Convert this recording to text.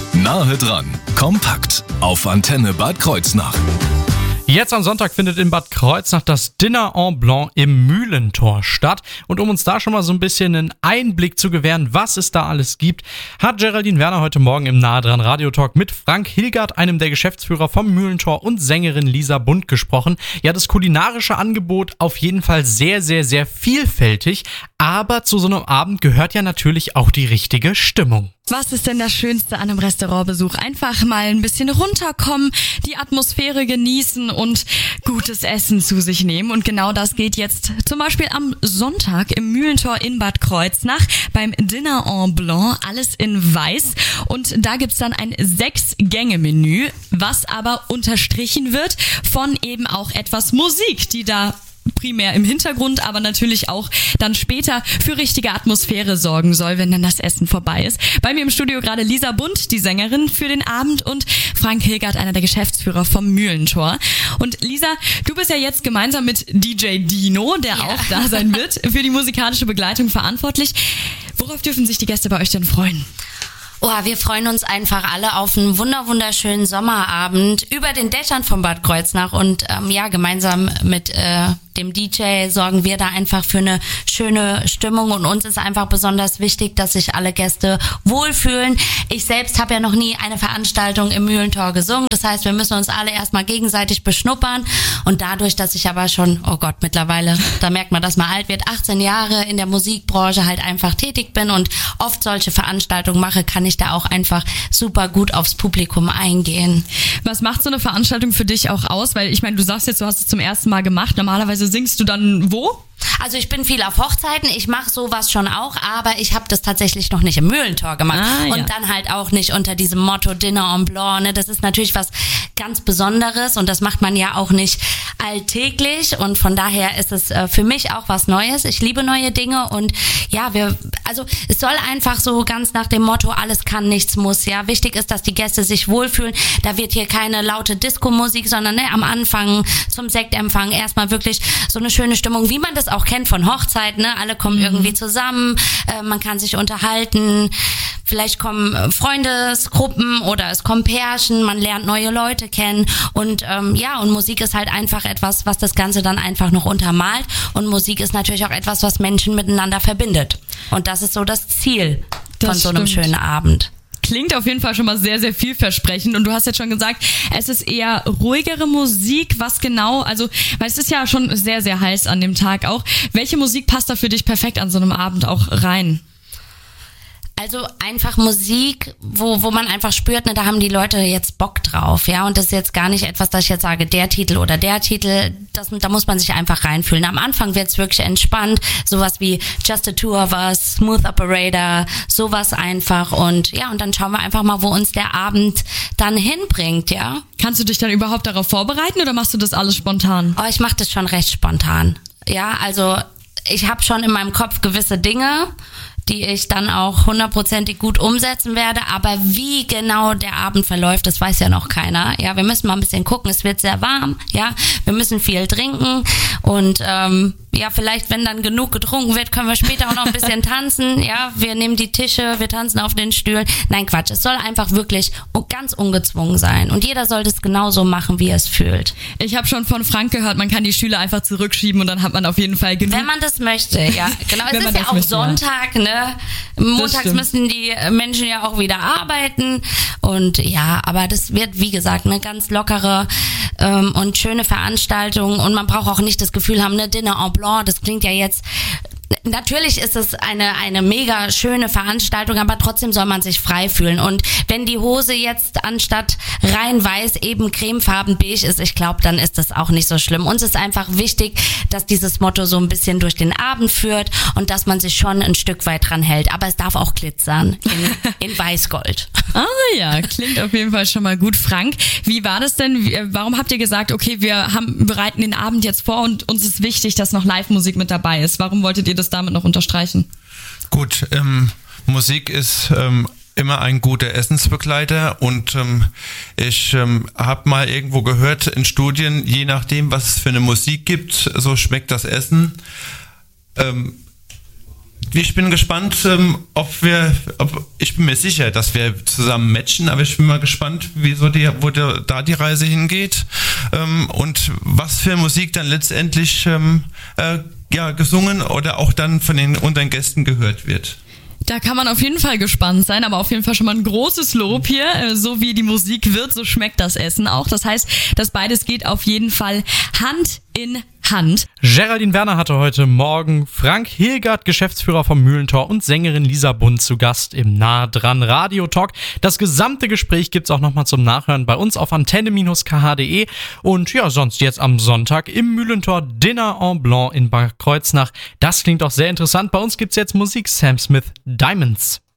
Nahe dran, kompakt auf Antenne Bad Kreuznach. Jetzt am Sonntag findet in Bad Kreuznach das Dinner en Blanc im Mühlentor statt. Und um uns da schon mal so ein bisschen einen Einblick zu gewähren, was es da alles gibt, hat Geraldine Werner heute Morgen im Nahe dran Radiotalk mit Frank Hilgert, einem der Geschäftsführer vom Mühlentor, und Sängerin Lisa Bund gesprochen. Ja, das kulinarische Angebot auf jeden Fall sehr, sehr, sehr vielfältig. Aber zu so einem Abend gehört ja natürlich auch die richtige Stimmung. Was ist denn das Schönste an einem Restaurantbesuch? Einfach mal ein bisschen runterkommen, die Atmosphäre genießen und gutes Essen zu sich nehmen. Und genau das geht jetzt zum Beispiel am Sonntag im Mühlentor in Bad Kreuznach beim Dinner en Blanc, alles in weiß. Und da gibt's dann ein 6-Gänge-Menü, was aber unterstrichen wird von eben auch etwas Musik, die da primär im Hintergrund, aber natürlich auch dann später für richtige Atmosphäre sorgen soll, wenn dann das Essen vorbei ist. Bei mir im Studio gerade Lisa Bund, die Sängerin für den Abend, und Frank Hilgert, einer der Geschäftsführer vom Mühlentor. Und Lisa, du bist ja jetzt gemeinsam mit DJ Dino, der auch da sein wird, für die musikalische Begleitung verantwortlich. Worauf dürfen sich die Gäste bei euch denn freuen? Oh, wir freuen uns einfach alle auf einen wunderschönen Sommerabend über den Dächern von Bad Kreuznach und gemeinsam mit dem DJ sorgen wir da einfach für eine schöne Stimmung, und uns ist einfach besonders wichtig, dass sich alle Gäste wohlfühlen. Ich selbst habe ja noch nie eine Veranstaltung im Mühlentor gesungen, das heißt, wir müssen uns alle erstmal gegenseitig beschnuppern, und dadurch, dass ich aber schon, mittlerweile, da merkt man, dass man alt wird, 18 Jahre in der Musikbranche halt einfach tätig bin und oft solche Veranstaltungen mache, kann ich da auch einfach super gut aufs Publikum eingehen. Was macht so eine Veranstaltung für dich auch aus? Weil ich meine, du sagst jetzt, du hast es zum ersten Mal gemacht, normalerweise singst du dann wo? Also ich bin viel auf Hochzeiten, ich mache sowas schon auch, aber ich habe das tatsächlich noch nicht im Mühlentor gemacht. Und dann halt auch nicht unter diesem Motto Dinner en Blanc. Ne? Das ist natürlich was ganz Besonderes, und das macht man ja auch nicht alltäglich, und von daher ist es für mich auch was Neues. Ich liebe neue Dinge, und es soll einfach so ganz nach dem Motto, alles kann, nichts muss. Ja, wichtig ist, dass die Gäste sich wohlfühlen. Da wird hier keine laute Disco-Musik, sondern am Anfang zum Sektempfang erstmal wirklich so eine schöne Stimmung, wie man das auch kennt von Hochzeiten. Ne? Alle kommen irgendwie zusammen, man kann sich unterhalten. Vielleicht kommen Freundesgruppen oder es kommen Pärchen, man lernt neue Leute kennen, und und Musik ist halt einfach etwas, was das Ganze dann einfach noch untermalt, und Musik ist natürlich auch etwas, was Menschen miteinander verbindet, und das ist so das Ziel von so einem schönen Abend. Klingt auf jeden Fall schon mal sehr, sehr vielversprechend, und du hast jetzt schon gesagt, es ist eher ruhigere Musik. Was genau, weil es ist ja schon sehr, sehr heiß an dem Tag auch. Welche Musik passt da für dich perfekt an so einem Abend auch rein? Also einfach Musik, wo man einfach spürt, da haben die Leute jetzt Bock drauf, ja, und das ist jetzt gar nicht etwas, dass ich jetzt sage, der Titel oder der Titel, da muss man sich einfach reinfühlen. Am Anfang wird's wirklich entspannt, sowas wie Just the Two of Us, Smooth Operator, sowas einfach, und dann schauen wir einfach mal, wo uns der Abend dann hinbringt, ja. Kannst du dich dann überhaupt darauf vorbereiten, oder machst du das alles spontan? Oh, ich mache das schon recht spontan, ja, also ich habe schon in meinem Kopf gewisse Dinge, die ich dann auch 100%ig gut umsetzen werde, aber wie genau der Abend verläuft, das weiß ja noch keiner. Ja, wir müssen mal ein bisschen gucken, es wird sehr warm, ja, wir müssen viel trinken, und vielleicht, wenn dann genug getrunken wird, können wir später auch noch ein bisschen tanzen, ja, wir nehmen die Tische, wir tanzen auf den Stühlen. Nein, Quatsch, es soll einfach wirklich ganz ungezwungen sein, und jeder soll das genauso machen, wie er es fühlt. Ich habe schon von Frank gehört, man kann die Stühle einfach zurückschieben, und dann hat man auf jeden Fall genug. Wenn man das möchte, ja, genau. Es ist ja auch Sonntag, ne? Montags müssen die Menschen ja auch wieder arbeiten, und aber das wird, wie gesagt, eine ganz lockere und schöne Veranstaltung, und man braucht auch nicht das Gefühl haben, Dinner en Blanc, das klingt ja jetzt, natürlich ist es eine mega schöne Veranstaltung, aber trotzdem soll man sich frei fühlen, und wenn die Hose jetzt anstatt rein weiß eben cremefarben beige ist, ich glaube, dann ist das auch nicht so schlimm. Uns ist einfach wichtig, dass dieses Motto so ein bisschen durch den Abend führt, und dass man sich schon ein Stück weit dran hält, aber es darf auch glitzern in Weißgold. Ah ja, klingt auf jeden Fall schon mal gut. Frank, wie war das denn? Warum habt ihr gesagt, okay, wir bereiten den Abend jetzt vor, und uns ist wichtig, dass noch Live-Musik mit dabei ist? Warum wolltet ihr das damit noch unterstreichen? Gut, Musik ist immer ein guter Essensbegleiter, und ich habe mal irgendwo gehört in Studien, je nachdem, was es für eine Musik gibt, so schmeckt das Essen. Ich bin gespannt, ich bin mir sicher, dass wir zusammen matchen, aber ich bin mal gespannt, wo da die Reise hingeht und was für Musik dann letztendlich gesungen oder auch dann von unseren Gästen gehört wird. Da kann man auf jeden Fall gespannt sein, aber auf jeden Fall schon mal ein großes Lob hier. So wie die Musik wird, so schmeckt das Essen auch. Das heißt, das beides geht auf jeden Fall Hand in Hand. Geraldine Werner hatte heute Morgen Frank Hilgert, Geschäftsführer vom Mühlentor, und Sängerin Lisa Bund zu Gast im Nah dran Radio Talk. Das gesamte Gespräch gibt's auch nochmal zum Nachhören bei uns auf antenne-kh.de. Und ja, sonst jetzt am Sonntag im Mühlentor Dinner en Blanc in Bad Kreuznach. Das klingt doch sehr interessant. Bei uns gibt's jetzt Musik. Sam Smith, Diamonds.